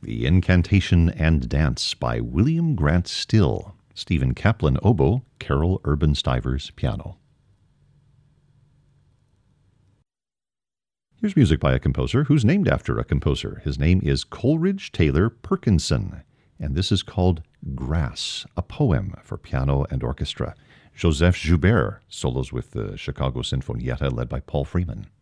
The Incantation and Dance by William Grant Still. Stephen Kaplan, oboe. Carol Urban Stivers, piano. Here's music by a composer who's named after a composer. His name is Coleridge Taylor Perkinson, and this is called Grass, a poem for piano and orchestra. Joseph Joubert solos with the Chicago Sinfonietta led by Paul Freeman.